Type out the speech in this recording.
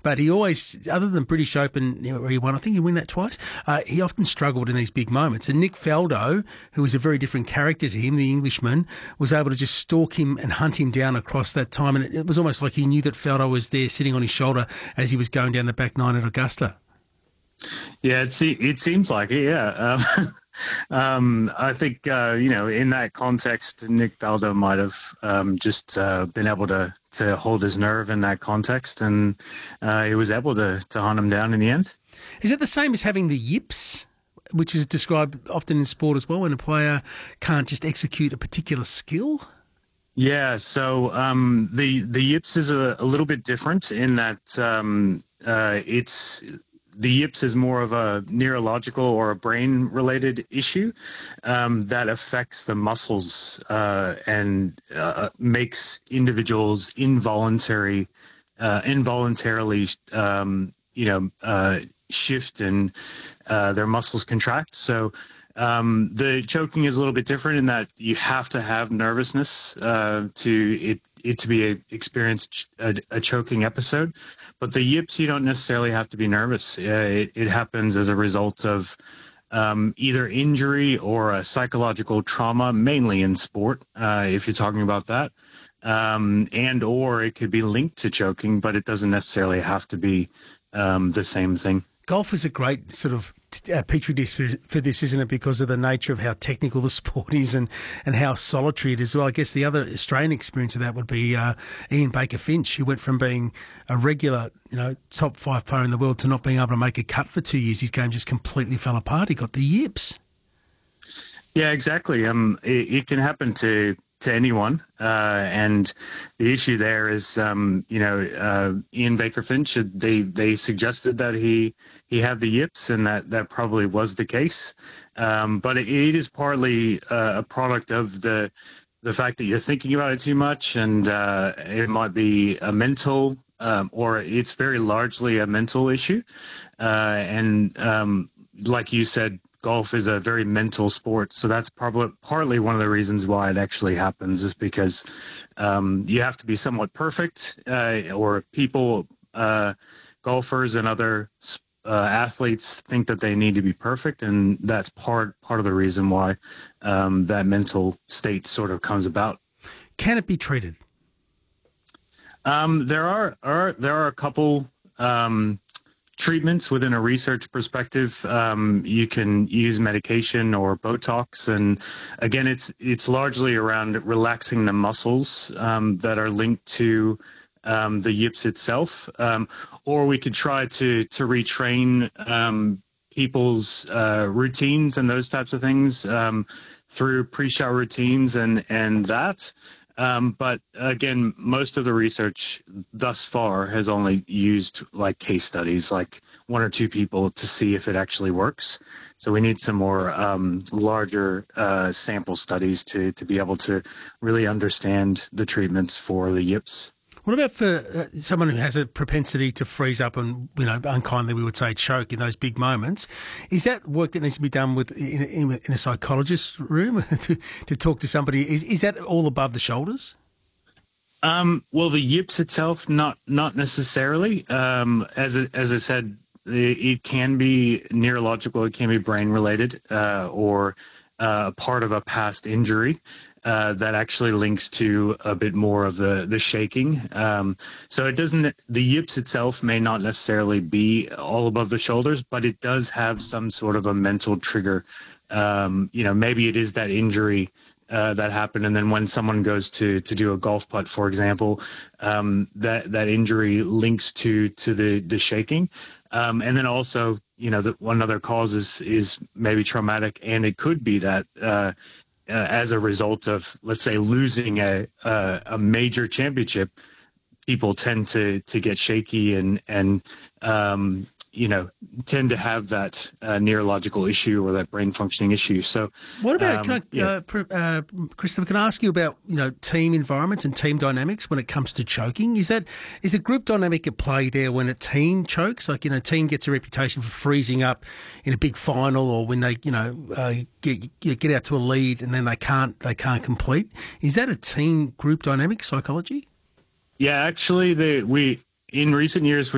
But he always, other than British Open, where he won, I think he won that twice, he often struggled in these big moments. And Nick Faldo, who was a very different character to him, the Englishman, was able to just stalk him and hunt him down across that time. And it was almost like he knew that Faldo was there sitting on his shoulder as he was going down the back nine at Augusta. Yeah, it seems like it, yeah. I think, in that context, Nick Faldo might have just been able to hold his nerve in that context, and he was able to hunt him down in the end. Is it the same as having the yips, which is described often in sport as well, when a player can't just execute a particular skill? Yeah, so the yips is a little bit different in that the yips is more of a neurological or a brain-related issue that affects the muscles and makes individuals involuntarily shift and their muscles contract. So the choking is a little bit different in that you have to have nervousness to experience a choking episode. But the yips, you don't necessarily have to be nervous. It happens as a result of either injury or a psychological trauma, mainly in sport, if you're talking about that. And or it could be linked to choking, but it doesn't necessarily have to be the same thing. Golf is a great sort of petri dish for this, isn't it? Because of the nature of how technical the sport is and how solitary it is. Well, I guess the other Australian experience of that would be Ian Baker Finch, who went from being a regular, top 5 player in the world to not being able to make a cut for 2 years. His game just completely fell apart. He got the yips. Yeah, exactly. It can happen to anyone, and the issue there is, Ian Baker Finch. They suggested that he had the yips, and that probably was the case. But it is partly a product of the fact that you're thinking about it too much, and it might be a mental, or it's very largely a mental issue. And like you said, golf is a very mental sport, so that's probably partly one of the reasons why it actually happens, is because you have to be somewhat perfect, or people, golfers and other athletes think that they need to be perfect, and that's part of the reason why that mental state sort of comes about. Can it be treated? There are a couple treatments within a research perspective. You can use medication or Botox, and again, it's largely around relaxing the muscles that are linked to the yips itself, or we could try to retrain people's routines and those types of things through pre-shot routines and that. But again, most of the research thus far has only used like case studies, like 1 or 2 people, to see if it actually works. So we need some more larger sample studies to be able to really understand the treatments for the yips. What about for someone who has a propensity to freeze up and, unkindly we would say choke in those big moments? Is that work that needs to be done in a psychologist's room to talk to somebody? Is that all above the shoulders? Well, the yips itself, not necessarily. As I said, it can be neurological, it can be brain related, or part of a past injury. That actually links to a bit more of the shaking. So it doesn't, the yips itself may not necessarily be all above the shoulders, but it does have some sort of a mental trigger. Maybe it is that injury that happened, and then when someone goes to do a golf putt, for example, that injury links to the shaking. And then also, one other cause is maybe traumatic, and it could be that as a result of, let's say, losing a major championship, people tend to get shaky and tend to have that neurological issue or that brain functioning issue. So, what about, Christopher? Can I ask you about team environments and team dynamics when it comes to choking? Is a group dynamic at play there when a team chokes? Like a team gets a reputation for freezing up in a big final, or when they get out to a lead and then they can't complete. Is that a team group dynamic psychology? Yeah, actually, in recent years